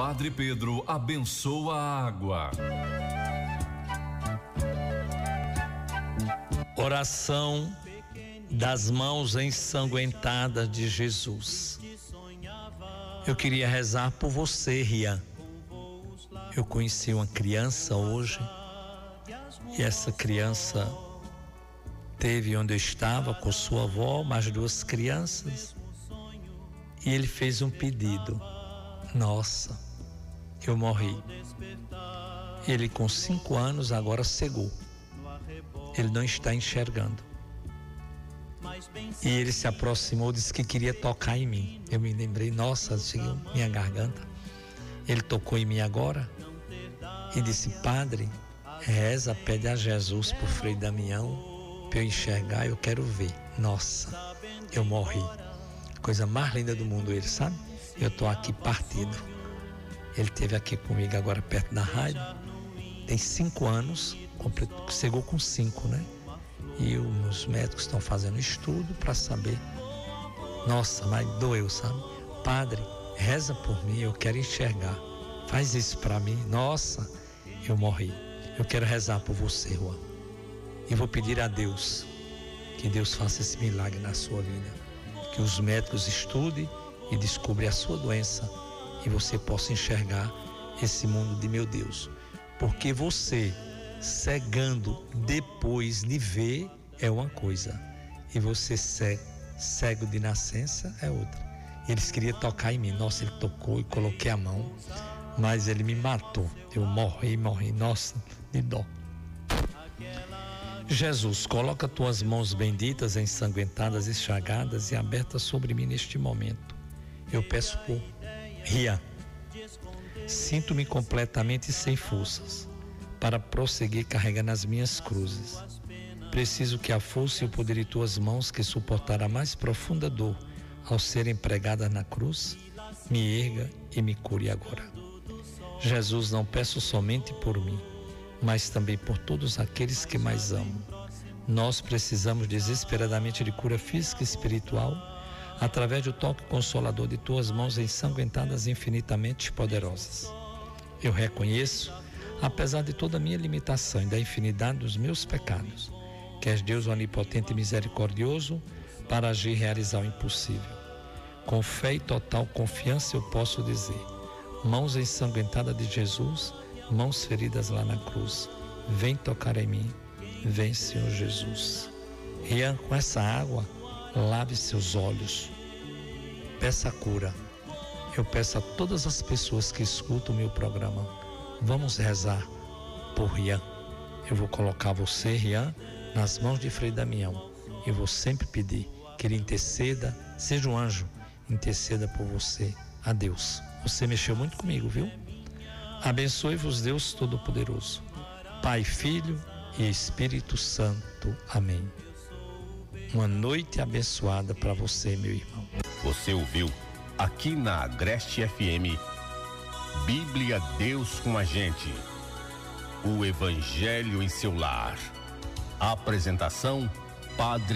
Padre Pedro abençoa a água. Oração das mãos ensanguentadas de Jesus. Eu queria rezar por você, Rian. Eu conheci uma criança hoje e essa criança teve onde eu estava com sua avó, mais 2 crianças, e ele fez um pedido. Nossa, eu morri. Ele com 5 anos agora cegou. Ele não está enxergando. E ele se aproximou, disse que queria tocar em mim. Eu me lembrei, nossa, chegou minha garganta. Ele tocou em mim agora e disse: Padre, reza, pede a Jesus por Frei Damião, para eu enxergar, eu quero ver. Nossa, eu morri. Coisa mais linda do mundo ele, sabe? Eu estou aqui partido. Ele esteve aqui comigo agora perto da rádio. Tem 5 anos, chegou com 5, né? E os médicos estão fazendo estudo para saber. Nossa, mas doeu, sabe? Padre, reza por mim, eu quero enxergar. Faz isso para mim. Nossa, eu morri. Eu quero rezar por você, Juan. E vou pedir a Deus que Deus faça esse milagre na sua vida. Que os médicos estudem e descubram a sua doença e você possa enxergar esse mundo de meu Deus. Porque você, cegando depois de ver, é uma coisa, e você cego de nascença é outra. Eles queriam tocar em mim. Nossa, ele tocou e coloquei a mão, mas ele me matou. Eu morri, nossa, de dó. Jesus, coloca tuas mãos benditas, ensanguentadas, enxagadas e abertas sobre mim neste momento. Eu peço por Rian. Sinto-me completamente sem forças para prosseguir carregando as minhas cruzes. Preciso que a força e o poder de tuas mãos, que suportará a mais profunda dor ao serem pregadas na cruz, me erga e me cure agora. Jesus, não peço somente por mim, mas também por todos aqueles que mais amo. Nós precisamos desesperadamente de cura física e espiritual através do toque consolador de tuas mãos ensanguentadas e infinitamente poderosas. Eu reconheço, apesar de toda a minha limitação e da infinidade dos meus pecados, que és Deus onipotente e misericordioso para agir e realizar o impossível. Com fé e total confiança eu posso dizer: mãos ensanguentadas de Jesus, mãos feridas lá na cruz, vem tocar em mim, vem, Senhor Jesus. Rian, com essa água, lave seus olhos, peça a cura. Eu peço a todas as pessoas que escutam o meu programa, vamos rezar por Rian. Eu vou colocar você, Rian, nas mãos de Frei Damião. Eu vou sempre pedir que ele interceda, seja um anjo, interceda por você a Deus. Você mexeu muito comigo, viu? Abençoe-vos Deus Todo-Poderoso, Pai, Filho e Espírito Santo. Amém. Uma noite abençoada para você, meu irmão. Você ouviu aqui na Agreste FM, Bíblia Deus com a gente, o Evangelho em seu lar. Apresentação, Padre